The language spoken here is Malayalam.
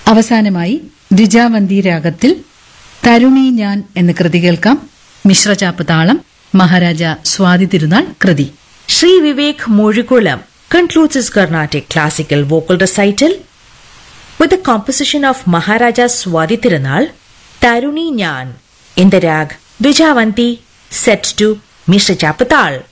അവസാനമായി ദ്വിജാവന്തി രാഗത്തിൽ തരുണി ഞാൻ എന്ന കൃതി കേൾക്കാം. മിശ്രചാപ്പ് താളം, മഹാരാജ സ്വാതി തിരുനാൾ കൃതി. Sri Vivek Mozhikulam concludes his Carnatic classical vocal recital with the composition of Maharaja Swati Tirunal, Taruni Nyan, in the rag Dvijavanti, set to Mishra Chapatal.